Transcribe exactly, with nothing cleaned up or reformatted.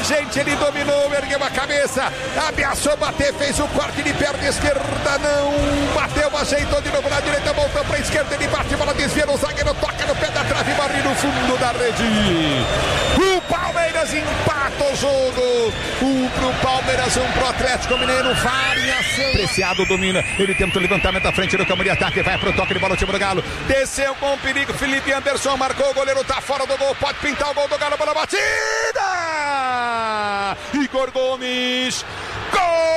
inteligente, ele dominou, ergueu a cabeça, ameaçou bater, fez o corte de perna esquerda, não bateu, ajeitou de novo na direita, voltou para a esquerda, ele bate, bola desvia no zagueiro, toca no pé da trave, barre no fundo da rede. O Palmeiras empata o jogo, um pro Palmeiras, um pro Atlético Mineiro, variação. Preciado domina, ele tenta o levantamento à frente do campo de ataque, vai pro toque de bola, o time do Galo, desceu com perigo, Felipe Anderson marcou, o goleiro tá fora do gol, pode pintar o gol do Galo, bola batida! Igor Gomes, gol!